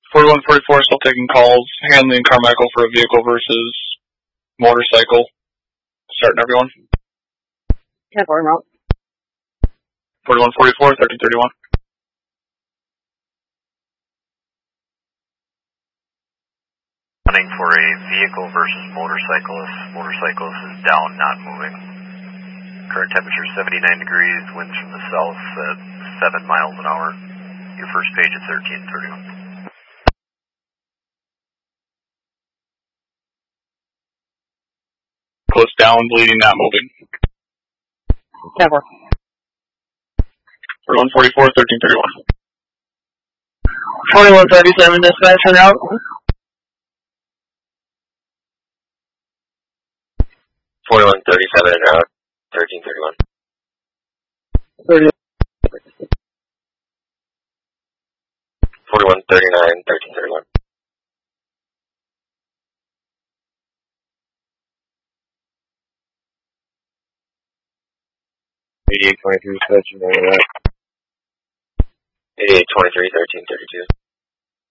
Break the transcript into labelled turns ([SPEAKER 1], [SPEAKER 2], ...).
[SPEAKER 1] 4144 still taking calls. Hanley and Carmichael for a vehicle versus motorcycle. Starting everyone.
[SPEAKER 2] 10-4 route.
[SPEAKER 1] 4144, 1331.
[SPEAKER 3] Running for a vehicle versus motorcyclist. Motorcyclist is down, not moving. Current temperature 79 degrees, winds from the south at 7 miles an hour. Your first page at 1331.
[SPEAKER 1] Close down, bleeding, not moving.
[SPEAKER 2] 10-4.
[SPEAKER 1] 4144, 1331.
[SPEAKER 2] 4137 dispatch and out.
[SPEAKER 4] 4137 en route, 1331.
[SPEAKER 2] 30.
[SPEAKER 4] 4139, 1331. '8823 dispatch, you know that. 8823, 1332.